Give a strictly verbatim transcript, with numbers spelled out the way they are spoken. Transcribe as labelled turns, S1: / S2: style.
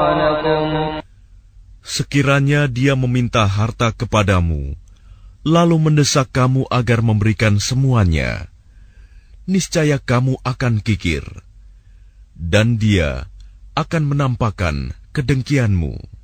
S1: Sekiranya dia meminta harta kepadamu, lalu mendesak kamu agar memberikan semuanya, niscaya kamu akan kikir, dan dia akan menampakkan kedengkianmu.